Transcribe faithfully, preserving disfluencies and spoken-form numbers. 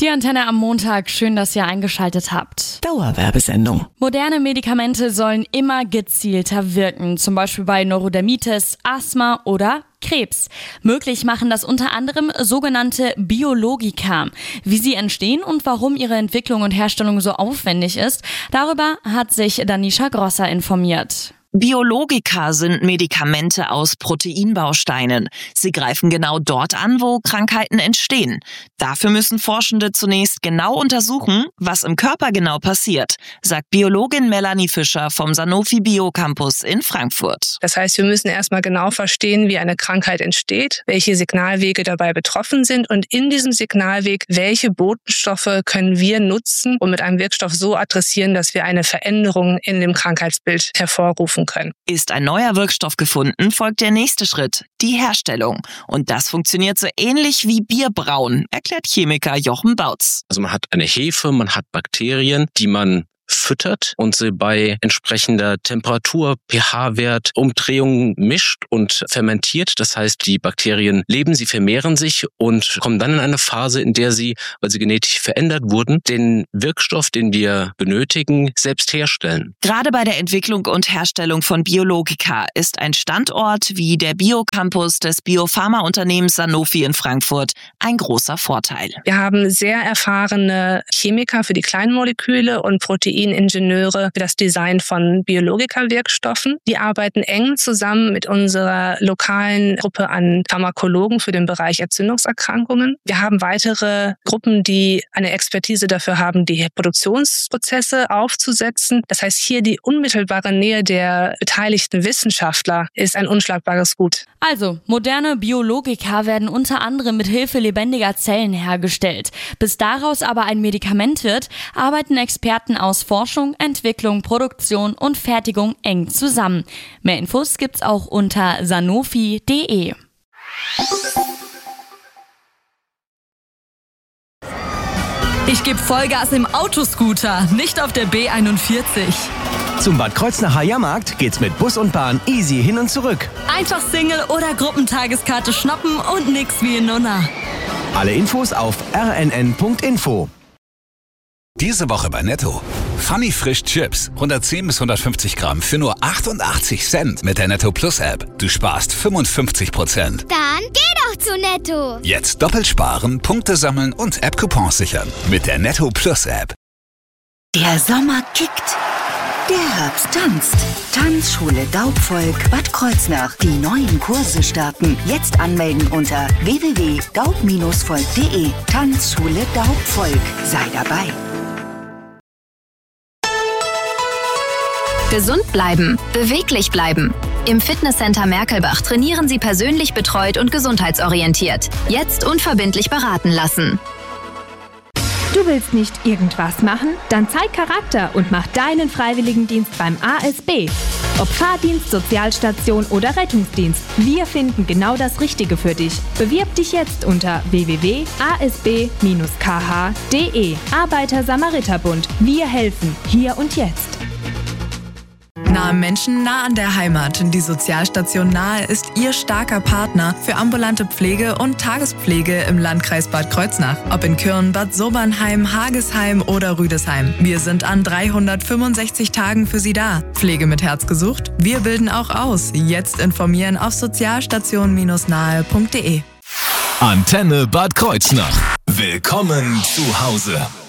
Die Antenne am Montag, schön, dass ihr eingeschaltet habt. Dauerwerbesendung. Moderne Medikamente sollen immer gezielter wirken, zum Beispiel bei Neurodermitis, Asthma oder Krebs. Möglich machen das unter anderem sogenannte Biologika. Wie sie entstehen und warum ihre Entwicklung und Herstellung so aufwendig ist, darüber hat sich Danisha Grosser informiert. Biologika sind Medikamente aus Proteinbausteinen. Sie greifen genau dort an, wo Krankheiten entstehen. Dafür müssen Forschende zunächst genau untersuchen, was im Körper genau passiert, sagt Biologin Melanie Fischer vom Sanofi Biocampus in Frankfurt. Das heißt, wir müssen erstmal genau verstehen, wie eine Krankheit entsteht, welche Signalwege dabei betroffen sind und in diesem Signalweg, welche Botenstoffe können wir nutzen und mit einem Wirkstoff so adressieren, dass wir eine Veränderung in dem Krankheitsbild hervorrufen können. Ist ein neuer Wirkstoff gefunden, folgt der nächste Schritt, die Herstellung. Und das funktioniert so ähnlich wie Bierbrauen, erklärt Chemiker Jochen Bautz. Also man hat eine Hefe, man hat Bakterien, die man füttert und sie bei entsprechender Temperatur, pH-Wert, Umdrehungen mischt und fermentiert. Das heißt, die Bakterien leben, sie vermehren sich und kommen dann in eine Phase, in der sie, weil sie genetisch verändert wurden, den Wirkstoff, den wir benötigen, selbst herstellen. Gerade bei der Entwicklung und Herstellung von Biologika ist ein Standort wie der Biocampus des Biopharmaunternehmens Sanofi in Frankfurt ein großer Vorteil. Wir haben sehr erfahrene Chemiker für die kleinen Moleküle und Protein Ingenieure für das Design von Biologika-Wirkstoffen. Die arbeiten eng zusammen mit unserer lokalen Gruppe an Pharmakologen für den Bereich Entzündungserkrankungen. Wir haben weitere Gruppen, die eine Expertise dafür haben, die Produktionsprozesse aufzusetzen. Das heißt, hier die unmittelbare Nähe der beteiligten Wissenschaftler ist ein unschlagbares Gut. Also, moderne Biologika werden unter anderem mit Hilfe lebendiger Zellen hergestellt. Bis daraus aber ein Medikament wird, arbeiten Experten aus Forschung, Entwicklung, Produktion und Fertigung eng zusammen. Mehr Infos gibt's auch unter sanofi punkt de. Ich gebe Vollgas im Autoscooter, nicht auf der B einundvierzig. Zum Bad Kreuznacher Jahrmarkt geht's mit Bus und Bahn easy hin und zurück. Einfach Single- oder Gruppentageskarte schnappen und nix wie in Nunna. Alle Infos auf r n n punkt info. Diese Woche bei Netto. Funny Frisch Chips. hundertzehn bis hundertfünfzig Gramm für nur achtundachtzig Cent mit der Netto Plus App. Du sparst fünfundfünfzig Prozent. Dann geh doch zu Netto. Jetzt doppelt sparen, Punkte sammeln und App-Coupons sichern. Mit der Netto Plus App. Der Sommer kickt. Der Herbst tanzt. Tanzschule Daubvolk Bad Kreuznach. Die neuen Kurse starten. Jetzt anmelden unter w w w punkt daub volk punkt de. Tanzschule Daubvolk. Sei dabei. Gesund bleiben, beweglich bleiben. Im Fitnesscenter Merkelbach trainieren Sie persönlich betreut und gesundheitsorientiert. Jetzt unverbindlich beraten lassen. Du willst nicht irgendwas machen? Dann zeig Charakter und mach deinen Freiwilligendienst beim A S B. Ob Fahrdienst, Sozialstation oder Rettungsdienst, wir finden genau das Richtige für dich. Bewirb dich jetzt unter w w w punkt a s b dash k h punkt de. Arbeiter-Samariter-Bund. Wir helfen, hier und jetzt. Nah am Menschen, nah an der Heimat. Die Sozialstation Nahe ist Ihr starker Partner für ambulante Pflege und Tagespflege im Landkreis Bad Kreuznach. Ob in Kürn, Bad Sobernheim, Hagesheim oder Rüdesheim. Wir sind an dreihundertfünfundsechzig Tagen für Sie da. Pflege mit Herz gesucht? Wir bilden auch aus. Jetzt informieren auf sozialstation nahe punkt de. Antenne Bad Kreuznach. Willkommen zu Hause.